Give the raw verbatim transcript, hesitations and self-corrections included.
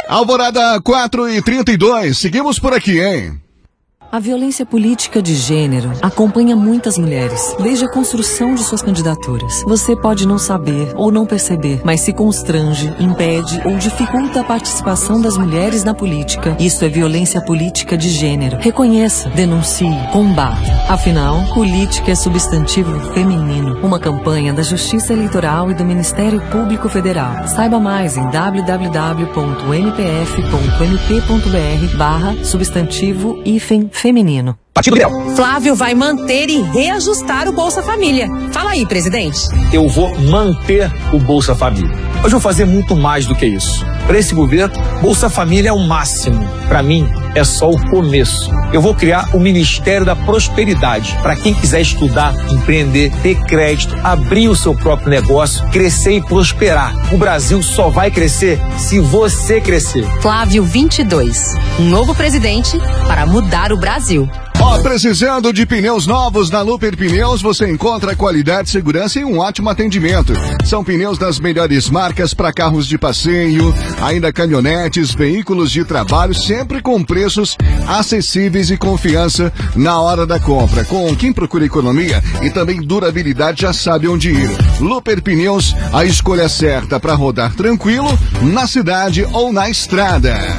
Alvorada quatro e trinta e dois, seguimos por aqui, hein? A violência política de gênero acompanha muitas mulheres, desde a construção de suas candidaturas. Você pode não saber ou não perceber, mas se constrange, impede ou dificulta a participação das mulheres na política. Isso é violência política de gênero. Reconheça, denuncie, combata. Afinal, política é substantivo feminino. Uma campanha da Justiça Eleitoral e do Ministério Público Federal. Saiba mais em w w w ponto m p f ponto m p ponto b r barra substantivo hífen feminino. Partido Liberal. Flávio vai manter e reajustar o Bolsa Família. Fala aí, presidente. Eu vou manter o Bolsa Família. Hoje eu vou fazer muito mais do que isso. Para esse governo, Bolsa Família é o máximo. Para mim, é só o começo. Eu vou criar o Ministério da Prosperidade para quem quiser estudar, empreender, ter crédito, abrir o seu próprio negócio, crescer e prosperar. O Brasil só vai crescer se você crescer. Flávio vinte e dois. Um novo presidente para mudar o Brasil. Ó, oh, precisando de pneus novos na Luper Pneus, você encontra qualidade, segurança e um ótimo atendimento. São pneus das melhores marcas para carros de passeio, ainda caminhonetes, veículos de trabalho, sempre com preços acessíveis e confiança na hora da compra. Com quem procura economia e também durabilidade já sabe onde ir. Luper Pneus, a escolha certa para rodar tranquilo na cidade ou na estrada.